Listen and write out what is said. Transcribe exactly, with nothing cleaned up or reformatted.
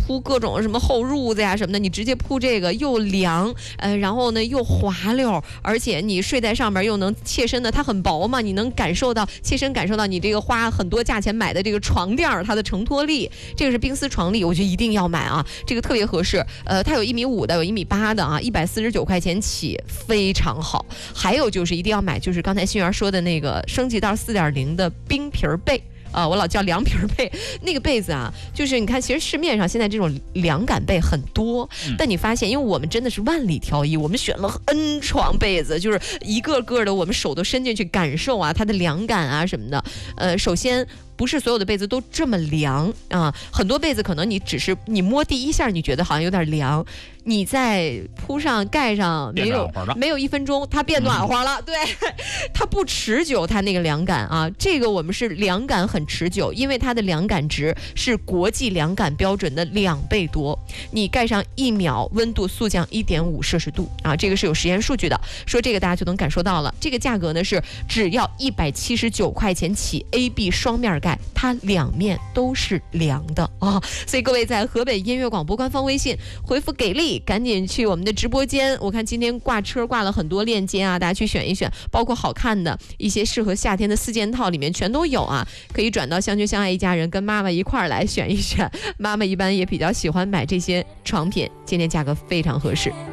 铺各种什么厚褥子呀什么的，你直接铺这个又凉，呃，然后呢又滑溜，而且你睡在上面又能切身的，它很薄嘛，你能感受到切身感受到你这个花很多价钱买的这个床垫它的承托力。这个是冰丝床笠，我觉得一定要买啊，这个特别合适。呃，它有一米五的，有一米八的啊，一百四十九块钱起，非常好。还有就是一定要买，就是刚才欣媛说的那个升级到四点零的冰皮被。啊，我老叫凉皮被，那个被子啊，就是你看，其实市面上现在这种凉感被很多，嗯、但你发现，因为我们真的是万里挑一，我们选了 N 床被子，就是一个个的，我们手都伸进去感受啊，它的凉感啊什么的。呃，首先。不是所有的被子都这么凉啊，很多被子可能你只是你摸第一下，你觉得好像有点凉，你再铺上盖上，没有没有一分钟，它变暖和了，嗯、对，它不持久，它那个凉感啊，这个我们是凉感很持久，因为它的凉感值是国际凉感标准的两倍多，你盖上一秒，温度速降一点五摄氏度啊，这个是有实验数据的，说这个大家就能感受到了，这个价格呢是只要一百七十九块钱起 ，A B 双面盖。它两面都是凉的啊、哦，所以各位在河北音乐广播官方微信回复给力，赶紧去我们的直播间。我看今天挂车挂了很多链接啊，大家去选一选，包括好看的一些适合夏天的四件套，里面全都有啊，可以转到相亲相爱一家人，跟妈妈一块儿来选一选。妈妈一般也比较喜欢买这些床品，今天价格非常合适。